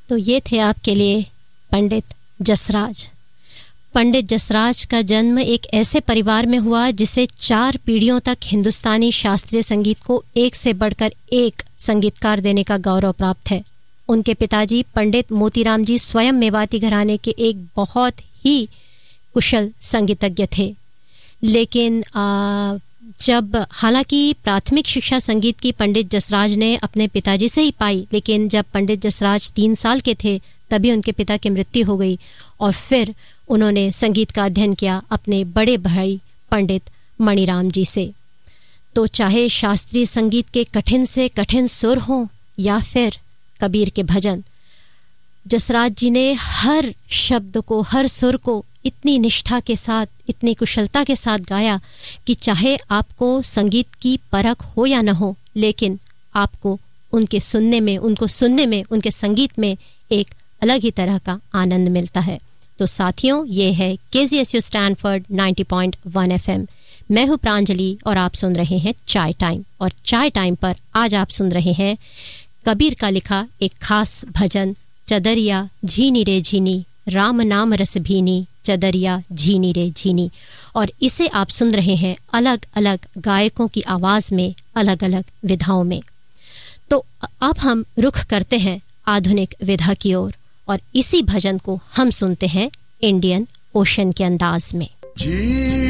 तो ये थे आपके लिए पंडित जसराज। पंडित जसराज का जन्म एक ऐसे परिवार में हुआ जिसे 4 पीढ़ियों तक हिंदुस्तानी शास्त्रीय संगीत को एक से बढ़कर एक संगीतकार देने का गौरव प्राप्त है। उनके पिताजी पंडित मोतीराम जी स्वयं मेवाती घराने के एक बहुत ही कुशल संगीतज्ञ थे। लेकिन जब हालांकि प्राथमिक शिक्षा संगीत की पंडित जसराज ने अपने पिताजी से ही पाई, लेकिन जब पंडित जसराज 3 साल के थे तभी उनके पिता की मृत्यु हो गई और फिर उन्होंने संगीत का अध्ययन किया अपने बड़े भाई पंडित मणिराम जी से। तो चाहे शास्त्रीय संगीत के कठिन से कठिन सुर हों या फिर कबीर के भजन, जसराज जी ने हर शब्द को, हर सुर को इतनी निष्ठा के साथ, इतनी कुशलता के साथ गाया कि चाहे आपको संगीत की परख हो या न हो, लेकिन आपको उनके सुनने में, उनके संगीत में एक अलग ही तरह का आनंद मिलता है। तो साथियों, ये है KZSU स्टैनफोर्ड 90.1 FM। मैं हूँ प्रांजलि और आप सुन रहे हैं चाय टाइम। और चाय टाइम पर आज आप सुन रहे हैं कबीर का लिखा एक खास भजन, चदरिया झीनी रे झीनी, राम नाम रस भीनी, चदरिया झीनी रे झीनी। और इसे आप सुन रहे हैं अलग अलग गायकों की आवाज़ में, अलग अलग विधाओं में। तो अब हम रुख करते हैं आधुनिक विधा की ओर और इसी भजन को हम सुनते हैं इंडियन ओशन के अंदाज में।